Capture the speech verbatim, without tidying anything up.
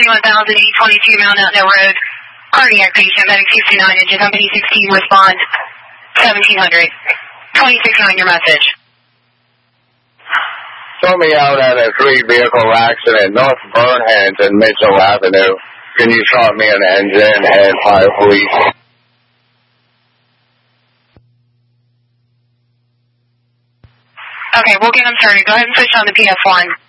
twenty-one thousand eight twenty-two Mount Outlet Road. Cardiac patient, medic sixty-nine, engine company sixteen, respond seventeen hundred. twenty-six nine, your message. Show me out at a three-vehicle accident, North Burnham and Mitchell Avenue. Can you start me an engine and fire police? Okay, we'll get them started. Go ahead and switch on the P S one.